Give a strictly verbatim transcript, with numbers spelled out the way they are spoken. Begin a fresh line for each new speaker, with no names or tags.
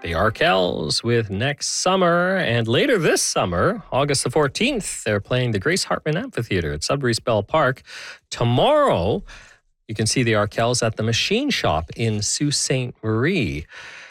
The Arkells with Next Summer. And later this summer, August the fourteenth, they're playing the Grace Hartman Amphitheater at Sudbury's Bell Park. Tomorrow, you can see the Arkells at the Machine Shop in Sault Ste. Marie.